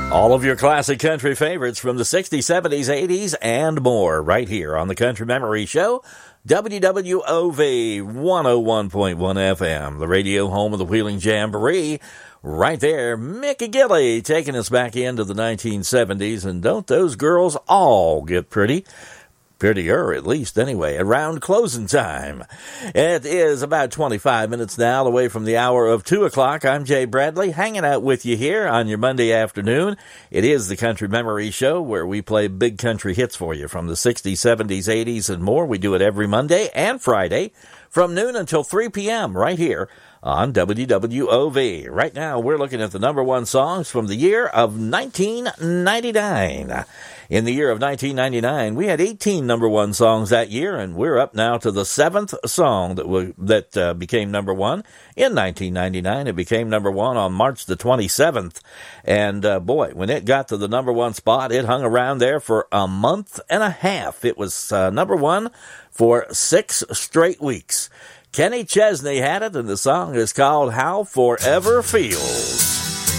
All of your classic country favorites from the 60s, 70s, 80s, and more right here on the Country Memory Show, WWOV 101.1 FM, the radio home of the Wheeling Jamboree. Right there, Mickey Gilley taking us back into the 1970s, and don't those girls all get pretty? Prettier, at least, anyway, around closing time. It is about 25 minutes now away from the hour of 2 o'clock. I'm Jay Bradley, hanging out with you here on your Monday afternoon. It is the Country Memory Show, where we play big country hits for you from the 60s, 70s, 80s, and more. We do it every Monday and Friday from noon until 3 p.m. right here on WWOV. Right now, we're looking at the number one songs from the year of 1999. In the year of 1999, we had 18 number one songs that year, and we're up now to the seventh song that became number one. In 1999, it became number one on March the 27th. And boy, when it got to the number one spot, it hung around there for a month and a half. It was number one for 6 straight weeks. Kenny Chesney had it, and the song is called How Forever Feels.